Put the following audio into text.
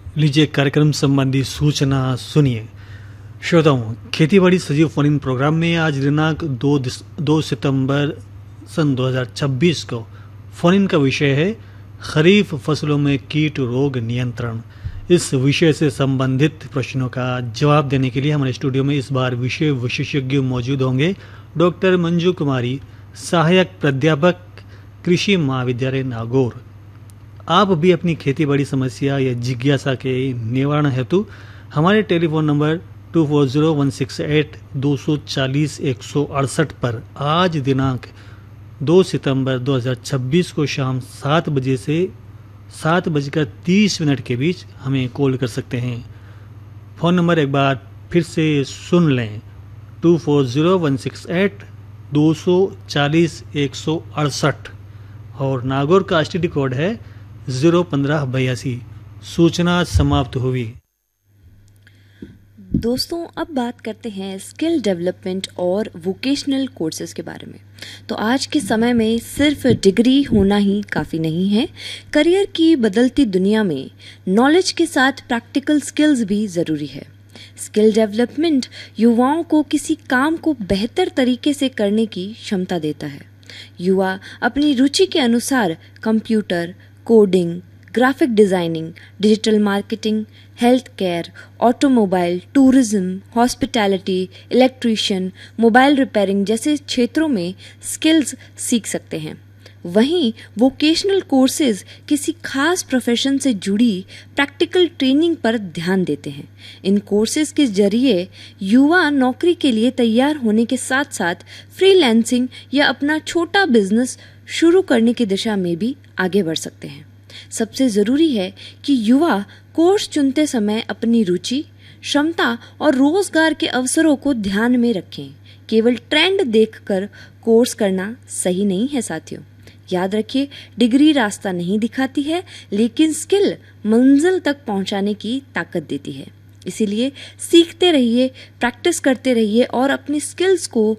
लीजिए कार्यक्रम संबंधी सूचना सुनिए। श्रोताओं, खेतीबाड़ी सजीव फोन इन प्रोग्राम में आज दिनांक 2 सितंबर सन 2026 को फोन इन का विषय है खरीफ फसलों में कीट रोग नियंत्रण। इस विषय से संबंधित प्रश्नों का जवाब देने के लिए हमारे स्टूडियो में इस बार विषय विशेषज्ञ मौजूद होंगे। डॉक्टर मंजू कुमारी, सहायक प्राध्यापक, कृषि महाविद्यालय नागौर। आप भी अपनी खेती बाड़ी समस्या या जिज्ञासा के निवारण हेतु हमारे टेलीफोन नंबर 240168 पर आज दिनांक 2 सितंबर 2026 को शाम 7 बजे से 7:30 के बीच हमें कॉल कर सकते हैं। फ़ोन नंबर एक बार फिर से सुन लें, 240168 और नागौर का एसटीडी कोड है 01582। सूचना समाप्त हुई। दोस्तों, अब बात करते हैं स्किल डेवलपमेंट और वोकेशनल कोर्सेज के बारे में। तो आज के समय में सिर्फ डिग्री होना ही काफ़ी नहीं है। करियर की बदलती दुनिया में नॉलेज के साथ प्रैक्टिकल स्किल्स भी ज़रूरी है। स्किल डेवलपमेंट युवाओं को किसी काम को बेहतर तरीके से करने की क्षमता देता है। युवा अपनी रुचि के अनुसार computer, coding, graphic designing, digital marketing, health care, automobile, tourism, hospitality, electrician, mobile repairing जैसे क्षेत्रों में स्किल्स सीख सकते हैं। वहीं वोकेशनल कोर्सेज किसी खास प्रोफेशन से जुड़ी प्रैक्टिकल ट्रेनिंग पर ध्यान देते हैं। इन कोर्सेज के जरिए युवा नौकरी के लिए तैयार होने के साथ साथ फ्रीलांसिंग या अपना छोटा बिजनेस शुरू करने की दिशा में भी आगे बढ़ सकते हैं। सबसे ज़रूरी है कि युवा कोर्स चुनते समय अपनी रुचि, क्षमता और रोजगार के अवसरों को ध्यान में रखें। केवल ट्रेंड देखकर कोर्स करना सही नहीं है साथियों। याद रखिए, डिग्री रास्ता नहीं दिखाती है, लेकिन स्किल मंजिल तक पहुंचाने की ताकत देती है। इसीलिए सीखते रहिए, प्रैक्टिस करते रहिए और अपनी स्किल्स को